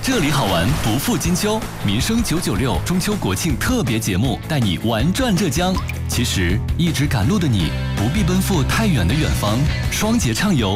这里好玩不负金秋，民生996中秋国庆特别节目带你玩转浙江。其实一直赶路的你，不必奔赴太远的远方，双节畅游